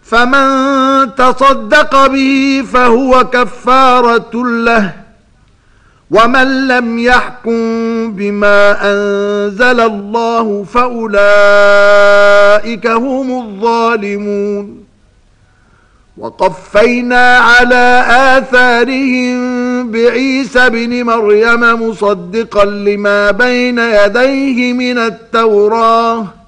فمن تصدق به فهو كفارة له، ومن لم يحكم بما أنزل الله فأولئك هم الظالمون. وقفينا على آثارهم بعيسى بن مريم مصدقا لما بين يديه من التوراة